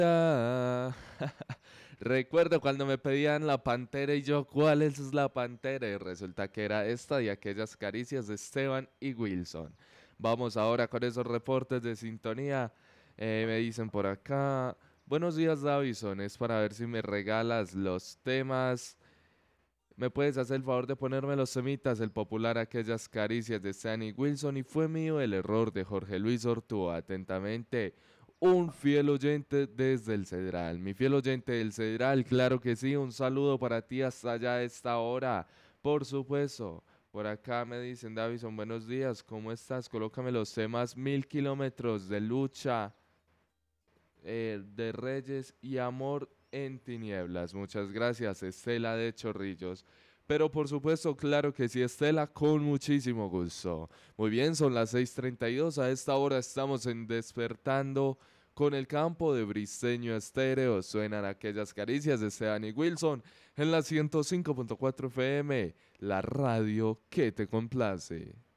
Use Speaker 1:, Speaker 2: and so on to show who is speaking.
Speaker 1: Ah, recuerdo cuando me pedían la pantera y yo, ¿cuál es la pantera? Y resulta que era esta y aquellas caricias de Esteban y Wilson. Vamos ahora con esos reportes de sintonía. Me dicen por acá, buenos días Davison, es para ver si me regalas los temas. ¿Me puedes hacer el favor de ponerme los semitas, el popular aquellas caricias de Stanley Wilson? Y fue mío el error de Jorge Luis Ortúa. Atentamente, un fiel oyente desde el Cedral. Mi fiel oyente del Cedral, claro que sí. Un saludo para ti hasta allá a esta hora. Por supuesto. Por acá me dicen, Davison, buenos días, ¿cómo estás? Colócame los temas 1000 kilómetros de lucha de Reyes y Amor en Tinieblas. Muchas gracias, Estela de Chorrillos. Pero por supuesto, claro que sí, Estela, con muchísimo gusto. Muy bien, son las 6:32. A esta hora estamos en Despertando con el campo de Briseño Estéreo. Suenan aquellas caricias de Sean y Wilson en la 105.4 FM, la radio que te complace.